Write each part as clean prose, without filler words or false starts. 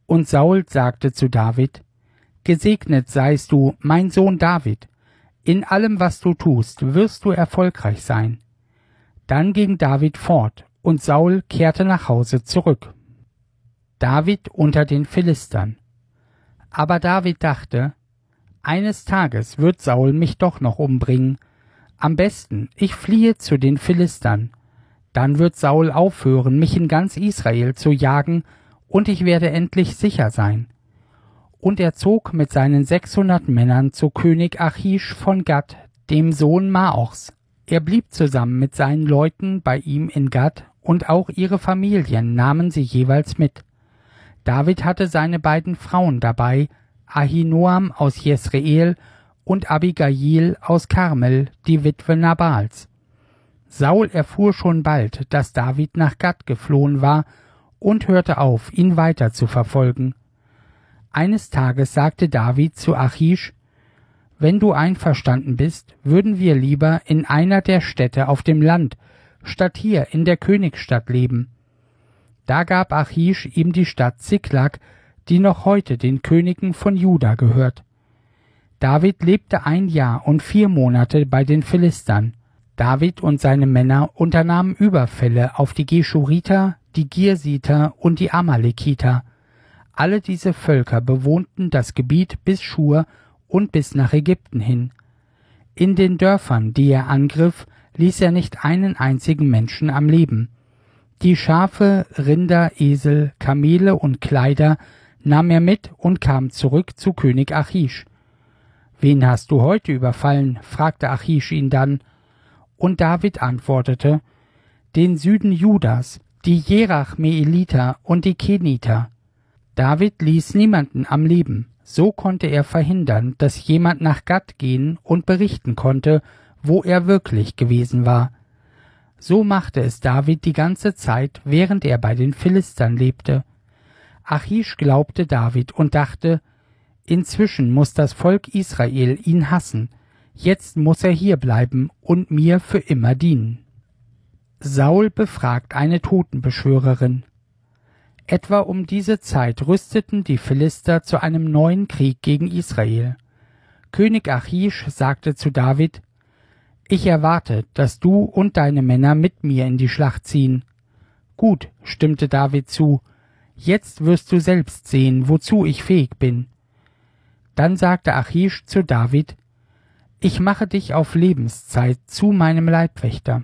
Und Saul sagte zu David: Gesegnet seist du, mein Sohn David. In allem, was du tust, wirst du erfolgreich sein. Dann ging David fort, und Saul kehrte nach Hause zurück. David unter den Philistern. Aber David dachte: Eines Tages wird Saul mich doch noch umbringen. Am besten, ich fliehe zu den Philistern. Dann wird Saul aufhören, mich in ganz Israel zu jagen, und ich werde endlich sicher sein. Und er zog mit seinen 600 Männern zu König Achisch von Gat, dem Sohn Maochs. Er blieb zusammen mit seinen Leuten bei ihm in Gat, und auch ihre Familien nahmen sie jeweils mit. David hatte seine beiden Frauen dabei, Ahinoam aus Jesreel und Abigail aus Karmel, die Witwe Nabals. Saul erfuhr schon bald, dass David nach Gat geflohen war, und hörte auf, ihn weiter zu verfolgen. Eines Tages sagte David zu Achish: Wenn du einverstanden bist, würden wir lieber in einer der Städte auf dem Land, statt hier in der Königsstadt leben. Da gab Achish ihm die Stadt Ziklag, die noch heute den Königen von Juda gehört. David lebte 1 Jahr und 4 Monate bei den Philistern. David und seine Männer unternahmen Überfälle auf die Geschuriter, die Girsiter und die Amalekiter. Alle diese Völker bewohnten das Gebiet bis Schur und bis nach Ägypten hin. In den Dörfern, die er angriff, ließ er nicht einen einzigen Menschen am Leben. Die Schafe, Rinder, Esel, Kamele und Kleider nahm er mit und kam zurück zu König Achish. »Wen hast du heute überfallen?« fragte Achish ihn dann. Und David antwortete: »Den Süden Judas, die Jerachmeeliter und die Keniter.« David ließ niemanden am Leben. So konnte er verhindern, dass jemand nach Gat gehen und berichten konnte, wo er wirklich gewesen war. So machte es David die ganze Zeit, während er bei den Philistern lebte. Achish glaubte David und dachte: Inzwischen muss das Volk Israel ihn hassen. Jetzt muss er hier bleiben und mir für immer dienen. Saul befragt eine Totenbeschwörerin. Etwa um diese Zeit rüsteten die Philister zu einem neuen Krieg gegen Israel. König Achish sagte zu David: Ich erwarte, dass du und deine Männer mit mir in die Schlacht ziehen. Gut, stimmte David zu, jetzt wirst du selbst sehen, wozu ich fähig bin. Dann sagte Achish zu David: Ich mache dich auf Lebenszeit zu meinem Leibwächter.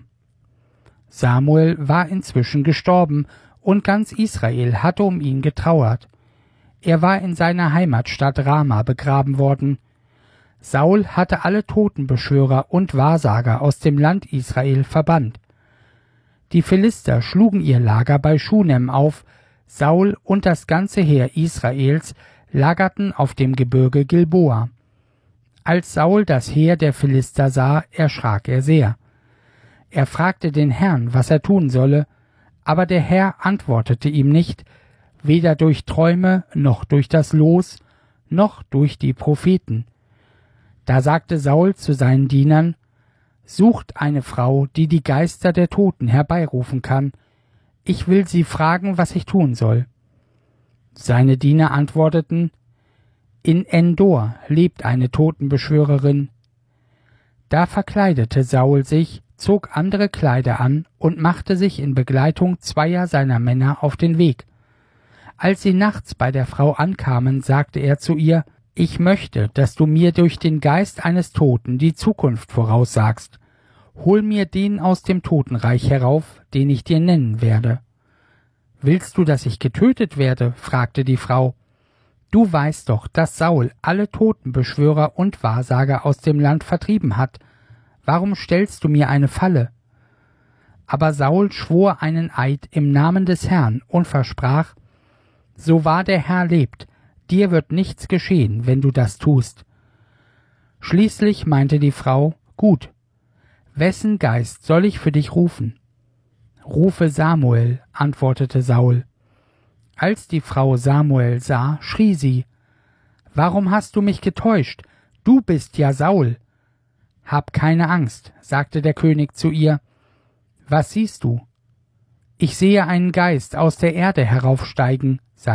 Samuel war inzwischen gestorben, und ganz Israel hatte um ihn getrauert. Er war in seiner Heimatstadt Rama begraben worden. Saul hatte alle Totenbeschwörer und Wahrsager aus dem Land Israel verbannt. Die Philister schlugen ihr Lager bei Schunem auf, Saul und das ganze Heer Israels lagerten auf dem Gebirge Gilboa. Als Saul das Heer der Philister sah, erschrak er sehr. Er fragte den Herrn, was er tun solle, aber der Herr antwortete ihm nicht, weder durch Träume, noch durch das Los, noch durch die Propheten. Da sagte Saul zu seinen Dienern: Sucht eine Frau, die die Geister der Toten herbeirufen kann. Ich will sie fragen, was ich tun soll. Seine Diener antworteten: In Endor lebt eine Totenbeschwörerin. Da verkleidete Saul sich, zog andere Kleider an und machte sich in Begleitung 2 seiner Männer auf den Weg. Als sie nachts bei der Frau ankamen, sagte er zu ihr: Ich möchte, dass du mir durch den Geist eines Toten die Zukunft voraussagst. Hol mir den aus dem Totenreich herauf, den ich dir nennen werde. Willst du, dass ich getötet werde? Fragte die Frau. Du weißt doch, dass Saul alle Totenbeschwörer und Wahrsager aus dem Land vertrieben hat. Warum stellst du mir eine Falle? Aber Saul schwor einen Eid im Namen des Herrn und versprach: So wahr der Herr lebt, dir wird nichts geschehen, wenn du das tust. Schließlich meinte die Frau: Gut, wessen Geist soll ich für dich rufen? Rufe Samuel, antwortete Saul. Als die Frau Samuel sah, schrie sie: Warum hast du mich getäuscht? Du bist ja Saul. Hab keine Angst, sagte der König zu ihr. Was siehst du? Ich sehe einen Geist aus der Erde heraufsteigen,